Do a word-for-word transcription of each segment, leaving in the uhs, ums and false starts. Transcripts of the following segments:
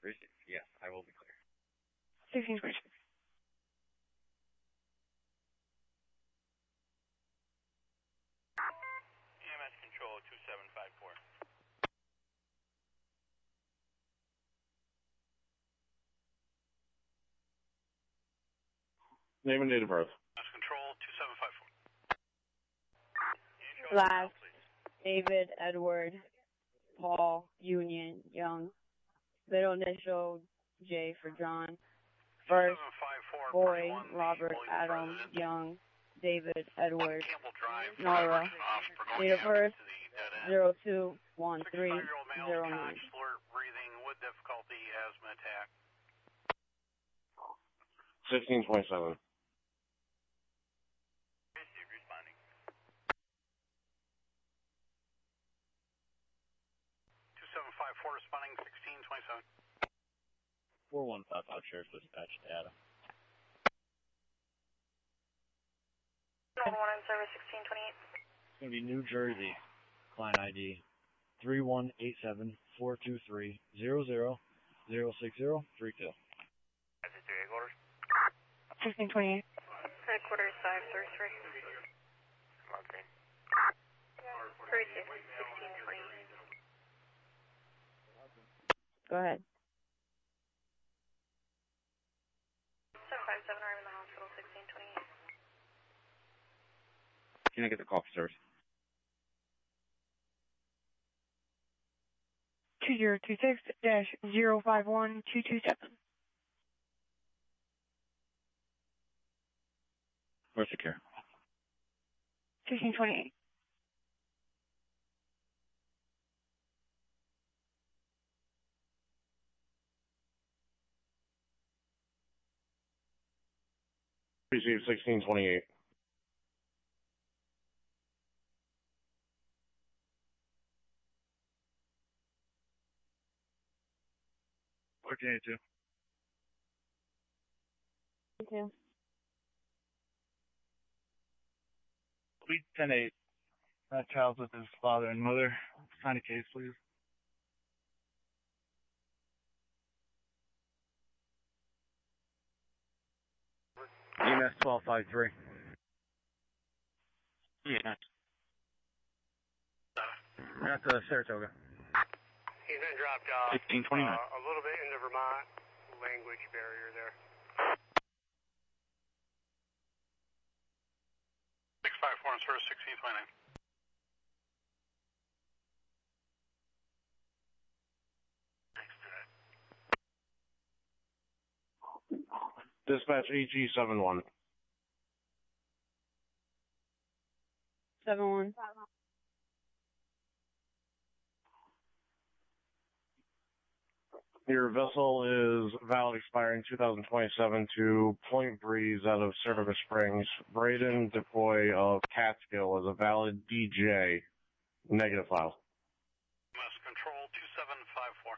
Received. Yes, I will be clear. sixteen twenty-six. E M S Control two seven five four. Name and date of birth. E M S Control two seven five four. Last, David, Edward, Paul, Union, Young. Middle initial, J for John. First, Boy, Robert, Adam, Young, David, Edward, Nora. Date of birth, zero two one three zero nine. Breathing with difficulty, asthma attack. sixteen twenty-seven. Responding. two seven five four responding, sixteen twenty-seven. four one five five Sheriff's Dispatch data. one on service sixteen twenty-eight. It's going to be New Jersey. Client I D three one eight seven four two three zero zero zero six zero three two. sixteen twenty-eight. Headquarters five three three. Okay. Receive sixteen twenty-eight. Go ahead. seven five seven, I'm in the hospital, sixteen twenty-eight. Can I get the call for service? two zero two six dash zero five one two two seven. We're secure. sixteen twenty-eight. Received sixteen twenty-eight. fourteen eighty-two. Thank you. Please ten eight. That child's with his father and mother. Sign a case, please. E M S twelve five three. Yeah. That's uh, Saratoga. He's been dropped off sixteen twenty-nine. uh, a little bit in the Vermont language barrier there. six five four on service sixteen twenty-nine. Thanks to that. Dispatch E G seven one. seven one. Your vessel is valid expiring two thousand twenty-seven to Point Breeze out of Cervera Springs. Braden Decoy of Catskill is a valid D J. Negative file. E M S Control two seven five four.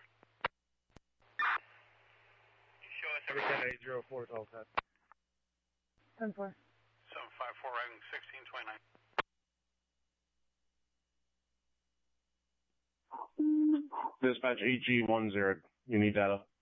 You show us Every ten eight zero four is all set. ten four. seven five four, riding sixteen twenty-nine. Dispatch E G one zero. You need data.